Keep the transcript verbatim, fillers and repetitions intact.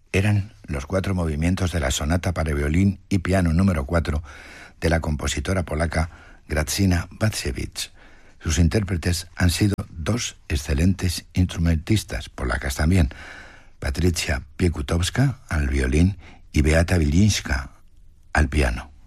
eran los cuatro movimientos de la sonata para violín y piano número cuatro de la compositora polaca Grażyna Bacewicz. Sus intérpretes han sido dos excelentes instrumentistas polacas también, Patricia Piekutowska al violín y Beata Wilińska al piano.